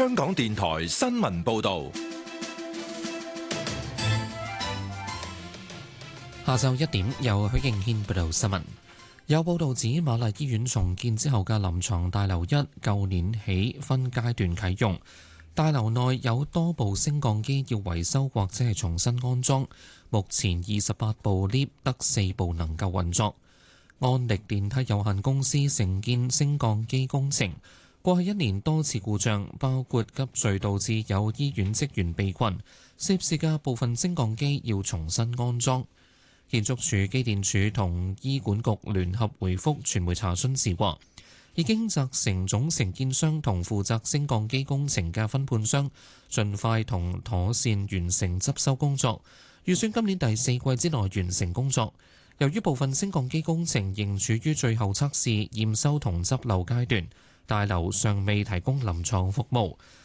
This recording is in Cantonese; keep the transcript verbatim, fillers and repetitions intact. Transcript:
香港電台新聞報道。 下晝一點，由許敬軒報道新聞。有報道指瑪麗醫院重建之後嘅臨床大樓一，舊年起分階段啟用。大樓內有多部升降機要維修或者係重新安裝。目前二十八部 lift 得四部能夠運作。安力電梯有限公司承建升降機工程，過去一年多次故障，包括急墜導致有醫院職員被困，涉事嘅部分升降機要重新安裝。建築署、機電署同醫管局聯合回覆傳媒查詢時話，已經責成總承建商同負責升降機工程嘅分判商，盡快同妥善完成執修工作，預算今年第四季之內完成工作。由於部分升降機工程仍處於最後測試、驗收同執漏階段，大樓尚未提供臨床服務，